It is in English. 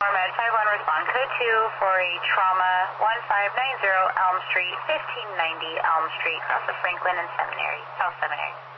Med 51, respond code 2 for a trauma 1590 Elm Street, 1590 Elm Street, across the Franklin and Seminary, South Seminary.